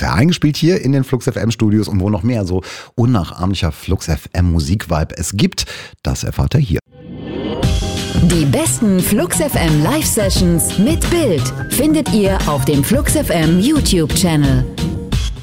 bisher eingespielt hier in den Flux FM Studios und wo noch mehr so unnachahmlicher Flux FM Musikvibe es gibt, das erfahrt ihr hier. Die besten Flux FM Live Sessions mit Bild findet ihr auf dem Flux FM YouTube Channel.